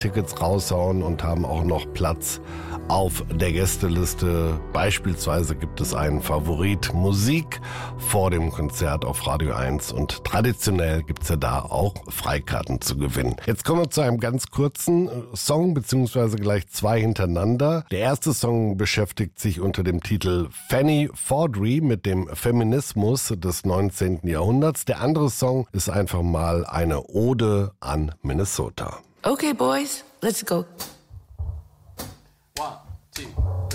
Tickets raushauen und haben auch noch Platz auf der Gästeliste. Beispielsweise gibt es einen Favorit Musik vor dem Konzert auf Radio 1 und traditionell gibt es ja da auch Freikarten zu gewinnen. Jetzt kommen wir zu einem ganz kurzen Song, beziehungsweise gleich zwei hintereinander. Der erste Song beschäftigt sich unter dem Titel Fanny Fawdry mit dem Feminismus des 19. Jahrhunderts. Der andere Song ist einfach mal eine Ode an Minnesota. Okay, boys, let's go. 1, 2